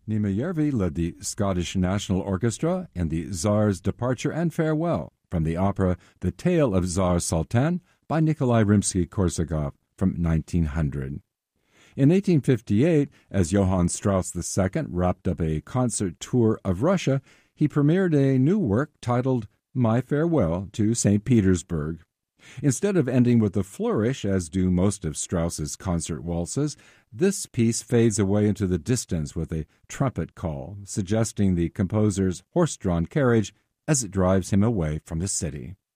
Niemejervi led the Scottish National Orchestra in the Tsar's Departure and Farewell from the opera The Tale of Tsar Sultan by Nikolai Rimsky-Korsakov from 1900. In 1858, as Johann Strauss II wrapped up a concert tour of Russia, he premiered a new work titled My Farewell to St. Petersburg. Instead of ending with a flourish, as do most of Strauss's concert waltzes, this piece fades away into the distance with a trumpet call, suggesting the composer's horse-drawn carriage as it drives him away from the city.